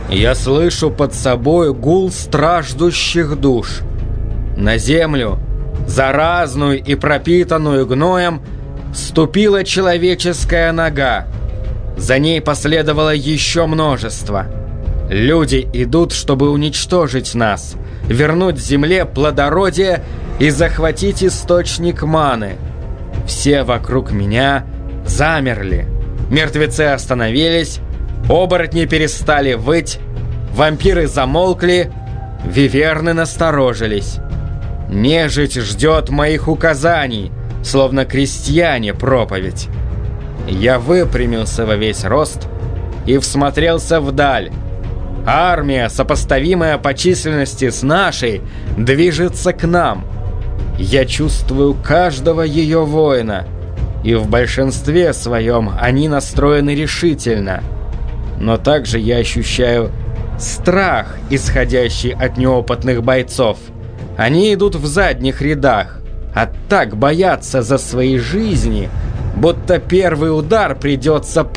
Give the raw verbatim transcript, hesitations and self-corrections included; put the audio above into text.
Я слышу под собой гул страждущих душ. На землю, заразную и пропитанную гноем, ступила человеческая нога. За ней последовало еще множество. Люди идут, чтобы уничтожить нас, вернуть земле плодородие и захватить источник маны. Все вокруг меня замерли. Мертвецы остановились, оборотни перестали выть, вампиры замолкли, виверны насторожились. Нежить ждет моих указаний, словно крестьяне проповедь. Я выпрямился во весь рост и всмотрелся вдаль. Армия, сопоставимая по численности с нашей, движется к нам. Я чувствую каждого ее воина, и в большинстве своем они настроены решительно. Но также я ощущаю страх, исходящий от неопытных бойцов. Они идут в задних рядах, а так боятся за свои жизни, будто первый удар придется по